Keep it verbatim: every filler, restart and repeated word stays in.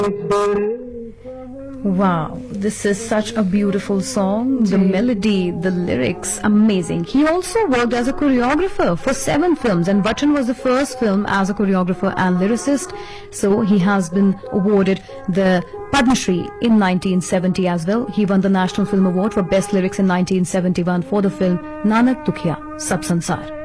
Wow, this is such a beautiful song. The melody, the lyrics, amazing. He also worked as a choreographer for seven films, and Bachchan was the first film as a choreographer and lyricist. So he has been awarded the Padma Shri in nineteen seventy as well. He won the National Film Award for Best Lyrics in nineteen seventy-one for the film Nanak Dukhiya Sab Sansar.